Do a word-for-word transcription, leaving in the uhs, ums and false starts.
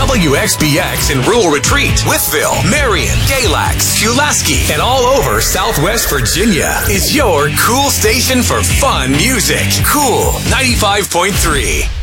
W X B X in Rural Retreat, Wytheville, Marion, Galax, Pulaski, and all over Southwest Virginia is your cool station for fun music. Cool ninety-five point three.